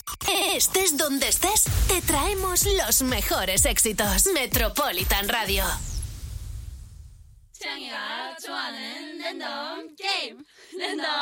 Estés donde estés, te traemos los mejores éxitos. Metropolitan Radio. 창이가 좋아하는 랜덤 게임 랜덤